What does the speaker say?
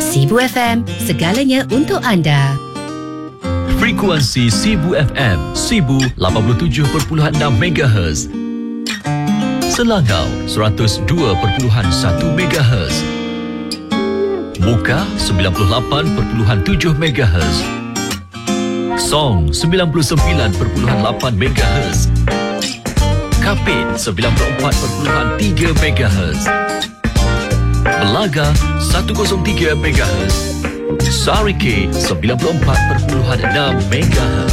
Sibu FM, segalanya untuk anda. Frekuensi Sibu FM, Sibu 87.6 MHz. Selangau 102.1 MHz. Muka 98.7 MHz. Song 99.8 MHz. Kapit 94.3 MHz. Belaga 103 MHz. Sarike 94.6 MHz.